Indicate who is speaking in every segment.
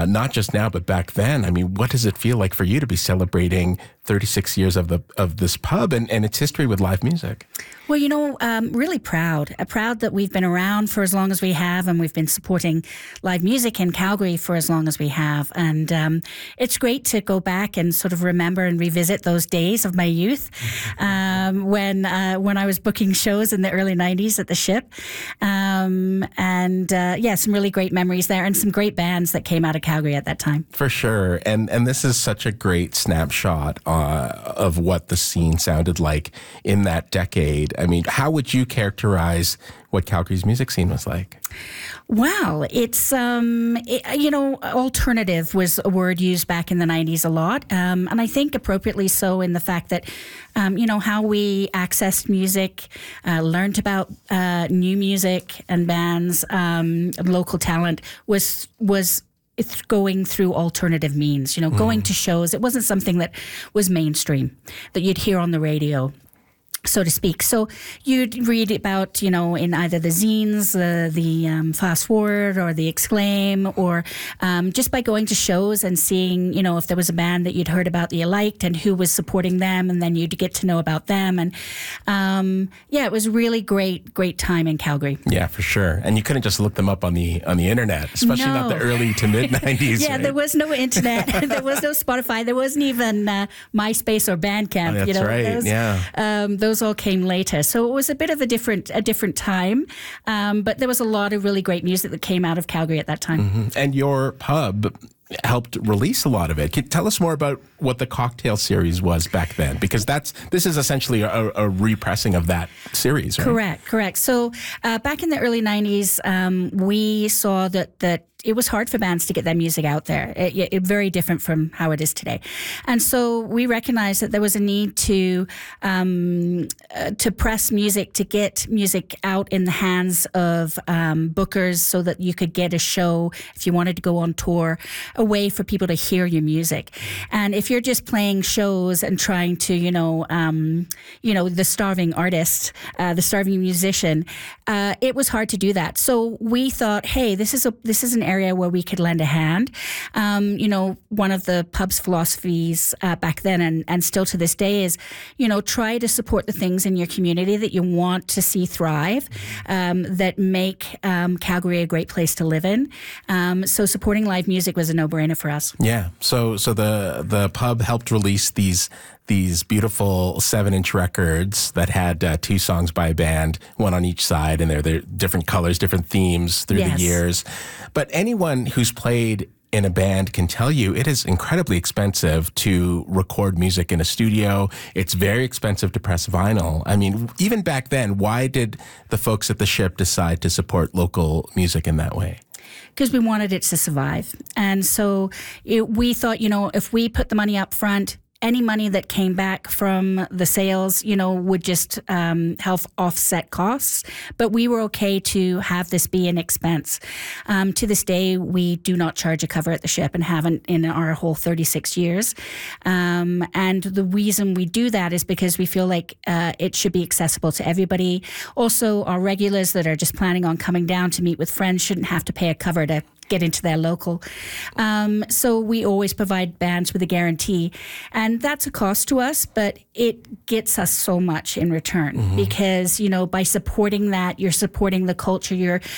Speaker 1: not just now, but back then. I mean, what does it feel like for you to be celebrating 36 years of this pub and its history with live music?
Speaker 2: Well, really proud that we've been around for as long as we have, and we've been supporting live music in Calgary for as long as we have. And it's great to go back and sort of remember and revisit those days of my youth when I was booking shows in the early 90s at the Ship. Some really great memories there, and some great bands that came out of Calgary at that time.
Speaker 1: For sure. And this is such a great snapshot of what the scene sounded like in that decade. I mean, how would you characterize what Calgary's music scene was like?
Speaker 2: Well, it's, alternative was a word used back in the 90s a lot. And I think appropriately so in the fact that, how we accessed music, learned about new music and bands, local talent was it's going through alternative means, going to shows. It wasn't something that was mainstream, that you'd hear on the radio, so to speak. So you'd read about, in either the zines, the Fast Forward or the Exclaim, or just by going to shows and seeing, if there was a band that you'd heard about that you liked and who was supporting them, and then you'd get to know about them. And it was really great time in Calgary.
Speaker 1: Yeah, for sure. And you couldn't just look them up on the internet, especially not the early to mid 90s.
Speaker 2: Yeah, right? There was no internet. There was no Spotify. There wasn't even MySpace or Bandcamp.
Speaker 1: Oh, that's right.
Speaker 2: Those all came later, so it was a bit of a different time, but there was a lot of really great music that came out of Calgary at that time.
Speaker 1: Mm-hmm. And your pub helped release a lot of it. Can you tell us more about what the Cocktail series was back then? Because this is essentially a repressing of that series, right?
Speaker 2: Correct. So back in the early 90s, we saw that it was hard for bands to get their music out there. It very different from how it is today. And so we recognized that there was a need to press music, to get music out in the hands of bookers so that you could get a show, if you wanted to go on tour, a way for people to hear your music. And if you're just playing shows and trying to, the starving artist, the starving musician, it was hard to do that. So we thought, hey, this is an area where we could lend a hand. One of the pub's philosophies back then and still to this day is, try to support the things in your community that you want to see thrive, that make Calgary a great place to live in. So supporting live music was a no-brainer for us.
Speaker 1: Yeah. So the pub helped release these beautiful 7-inch records that had 2 songs by a band, one on each side, and they're different colors, different themes through the years. But anyone who's played in a band can tell you it is incredibly expensive to record music in a studio. It's very expensive to press vinyl. I mean, even back then, why did the folks at the Ship decide to support local music in that way?
Speaker 2: Because we wanted it to survive. And so we thought, if we put the money up front, any money that came back from the sales, would just help offset costs. But we were okay to have this be an expense. To this day, we do not charge a cover at the Ship and haven't in our whole 36 years. And the reason we do that is because we feel like it should be accessible to everybody. Also, our regulars that are just planning on coming down to meet with friends shouldn't have to pay a cover to get into their local. So we always provide bands with a guarantee. And that's a cost to us, but it gets us so much in return because, by supporting that, you're supporting the culture,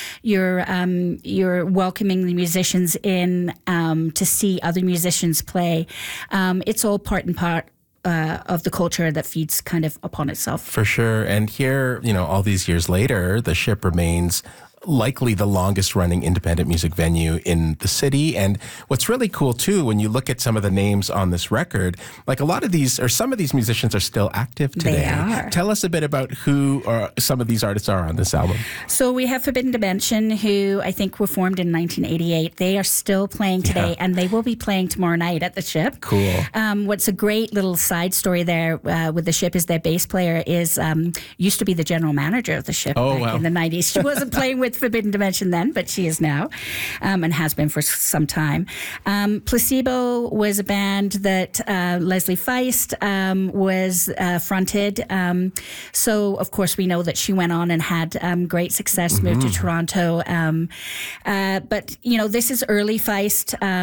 Speaker 2: you're welcoming the musicians in to see other musicians play. It's all part and part of the culture that feeds kind of upon itself.
Speaker 1: For sure. And here, all these years later, the Ship remains likely the longest running independent music venue in the city. And what's really cool too, when you look at some of the names on this record, like a lot of these or some of these musicians are still active today.
Speaker 2: They are.
Speaker 1: Tell us a bit about who some of these artists are on this album.
Speaker 2: So we have Forbidden Dimension, who I think were formed in 1988. They are still playing today, and they will be playing tomorrow night at the Ship.
Speaker 1: Cool.
Speaker 2: What's a great little side story there with the Ship is their bass player used to be the general manager of the Ship back in the 90s. She wasn't playing with Forbidden Dimension then, but she is now, and has been for some time. Placebo was a band that Leslie Feist was fronted. So, of course, we know that she went on and had great success, moved to Toronto. But, this is early Feist.